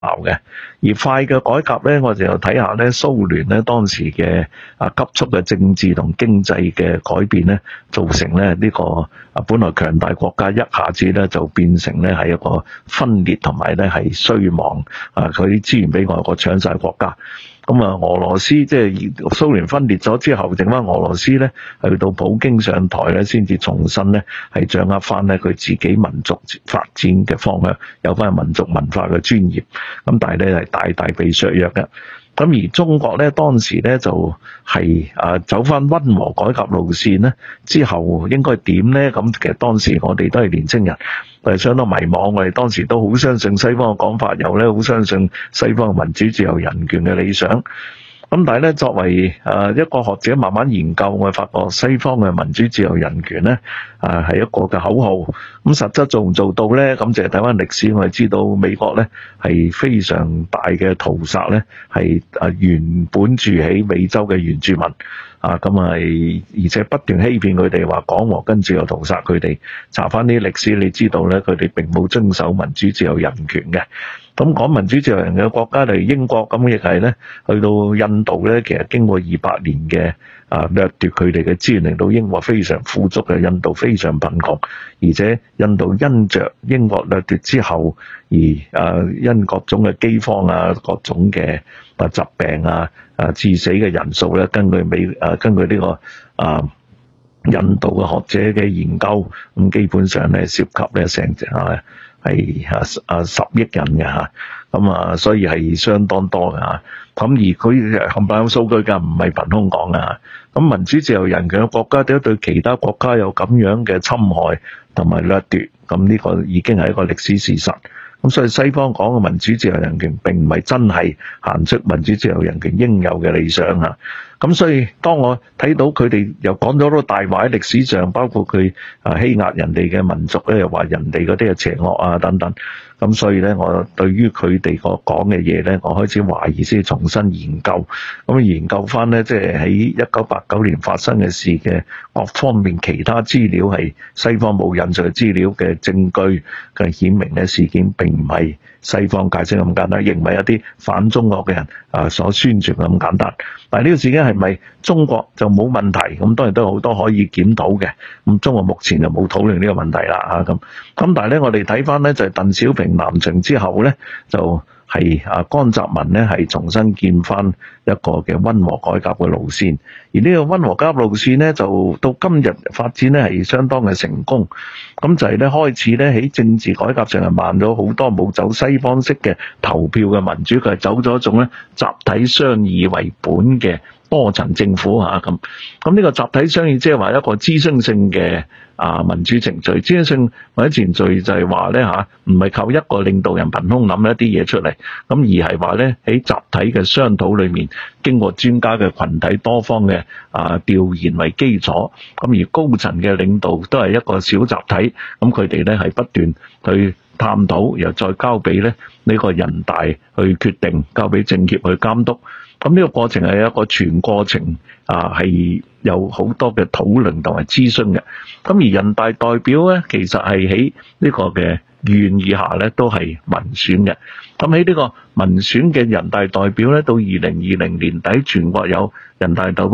嘅。而快嘅改革咧，我哋又睇下咧，蘇聯咧當時嘅急速嘅政治同經濟嘅改變咧，造成咧呢個本來強大國家一下子咧就變成咧係一個分裂同埋咧係衰亡，佢啲資源俾外國搶晒國家。咁俄羅斯即係蘇聯分裂咗之後，剩翻俄羅斯咧，去到普京上台咧，先至重新咧係掌握翻咧佢自己民族發展嘅方向，有翻民族文化嘅專業。咁但係咧係大大被削弱嘅。咁而中國咧當時咧就係走翻溫和改革路線咧，之後應該點咧？咁其實當時我哋都係年青人，係相當迷茫。我哋當時都好相信西方嘅講法，又咧好相信西方嘅民主自由人權嘅理想。咁但係咧，作為一個學者慢慢研究，我發覺西方嘅民主自由人權咧係一個嘅口號。咁實質做唔做到咧？咁就係睇翻歷史，我哋知道美國咧係非常大嘅屠殺咧，係原本住喺美洲嘅原住民而且不斷欺騙佢哋話講和，跟住又屠殺佢哋。查翻啲歷史，你知道咧，佢哋並冇遵守民主自由人權嘅。咁講民主自由人嘅國家，例如英國，咁亦係咧，去到印度咧，其實經過200年嘅掠奪佢哋嘅資源，令到英國非常富足嘅，印度非常貧窮，而且印度因着英國掠奪之後，而因各種嘅饑荒各種嘅疾病致死嘅人數咧，根據呢個印度嘅學者嘅研究，咁基本上咧涉及咧成係10億人嘅咁所以係相當多嘅咁而佢冚唪唥有數據㗎，唔係憑空講㗎。咁民主自由人權嘅國家點解對其他國家有咁樣嘅侵害同埋掠奪？咁呢個已經係一個歷史事實。咁所以西方講嘅民主自由人權並唔係真係行出民主自由人權應有嘅理想咁所以當我睇到佢哋又講咗好多大話喺歷史上，包括佢欺壓人哋嘅民族咧，又話人哋嗰啲係邪惡等等。咁所以咧，我對於佢哋個講嘅嘢咧，我開始懷疑，先重新研究。咁研究翻咧，即係喺1989年發生嘅事嘅各方面其他資料，係西方冇引述嘅資料嘅證據嘅顯明咧，事件並唔係西方解釋咁簡單，亦唔係一啲反中國嘅人所宣傳咁簡單。但係呢個事件係咪中國就冇問題？咁當然都有好多可以檢討嘅。咁中國目前就冇討論呢個問題啦咁但係咧，我哋睇翻咧就係鄧小平南巡之後咧，就係江澤民咧係重新建翻一個嘅溫和改革嘅路線。而呢個溫和改革路線咧，就到今日發展咧係相當嘅成功。咁就係咧開始咧喺政治改革上係慢咗好多，冇走西方式嘅投票嘅民主，佢係走咗一種咧集體商議為本嘅多層政府咁呢個集體商議即係話一個諮詢性嘅民主程序。諮詢性或者程序就係話咧唔係靠一個領導人憑空諗一啲嘢出嚟，咁而係話咧喺集體嘅商討裏面，經過專家嘅群體多方嘅調研為基礎，咁而高層嘅領導都係一個小集體，咁佢哋咧係不斷去探討，又再交俾咧呢個人大去決定，交俾政協去監督。咁呢個過程係一個全過程係有好多嘅討論同埋諮詢嘅。咁而人大代表咧，其實係喺呢個嘅縣以下咧都係民選嘅。咁喺呢個民選嘅人大代表咧，到2020年底全國有人大代表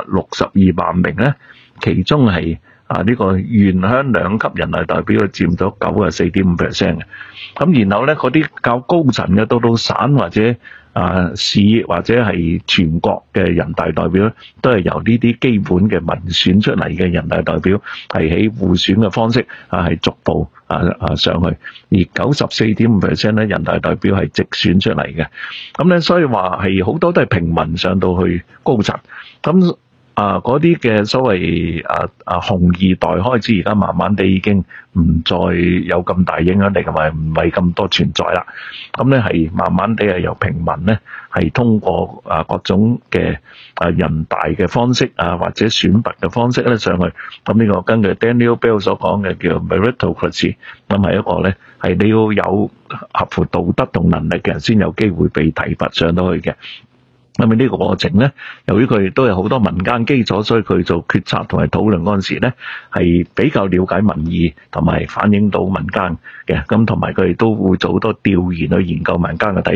262萬名咧，其中係呢個縣鄉兩級人大代表佔咗94.5% 嘅。咁然後咧嗰啲較高層嘅到省或者市或者係全國嘅人大代表，都係由呢啲基本嘅民選出嚟嘅人大代表，係喺互選嘅方式係逐步上去。而94.5% 咧，人大代表係直選出嚟嘅。咁咧，所以話係好多都係平民上到去高層。咁嗰啲嘅所謂紅二代開始，而家慢慢地已經唔再有咁大影響力，同埋唔係咁多存在啦。咁咧係慢慢地係由平民咧係通過各種嘅人大嘅方式或者選拔嘅方式咧上去。咁呢個根據 Daniel Bell 所講嘅叫 meritocracy， 咁係一個咧係你要有合乎道德同能力嘅人先有機會被提拔上到去嘅。 咁呢個過程咧，由於佢亦都有好多民間基礎，所以佢做決策同埋討論嗰陣時咧，係比較了解民意同埋反映到民間嘅。咁同埋佢哋都會做好多調研去研究民間嘅睇法。